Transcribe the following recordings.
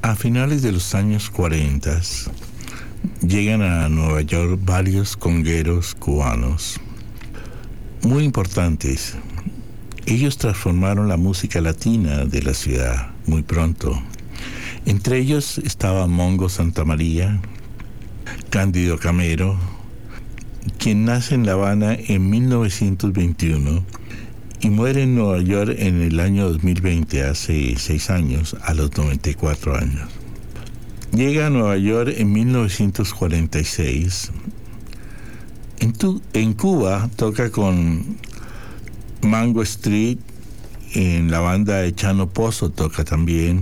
A finales de los años 40 llegan a Nueva York varios congueros cubanos muy importantes. Ellos transformaron la música latina de la ciudad muy pronto. Entre ellos estaba Mongo Santamaría, Cándido Camero, quien nace en La Habana en 1921 y muere en Nueva York en el año 2020, hace 6 años, a los 94 años. Llega a Nueva York en 1946. En Cuba toca con Mango Street, en la banda de Chano Pozo toca también.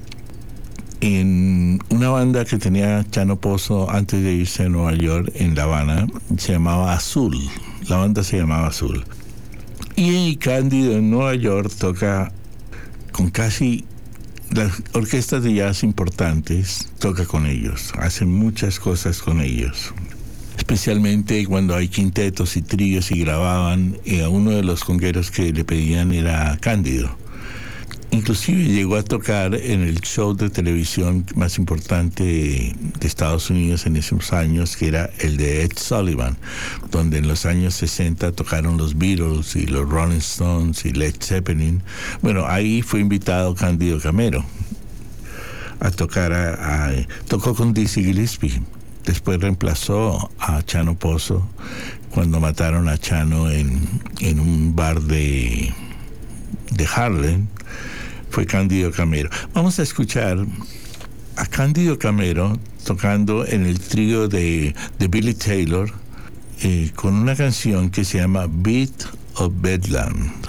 En una banda que tenía Chano Pozo antes de irse a Nueva York, en La Habana, se llamaba Azul. La banda se llamaba Azul. Y Cándido en Nueva York toca con casi las orquestas de jazz importantes, toca con ellos, hace muchas cosas con ellos. Especialmente cuando hay quintetos y tríos y grababan, a uno de los congueros que le pedían era Cándido. Inclusive llegó a tocar en el show de televisión más importante de Estados Unidos en esos años, que era el de Ed Sullivan, donde en los años 60 tocaron los Beatles y los Rolling Stones y Led Zeppelin. Bueno, ahí fue invitado Cándido Camero a tocar, tocó con Dizzy Gillespie. Después reemplazó a Chano Pozo cuando mataron a Chano en un bar de Harlem. Fue Cándido Camero. Vamos a escuchar a Cándido Camero tocando en el trío de Billy Taylor con una canción que se llama Beat of Bedlam.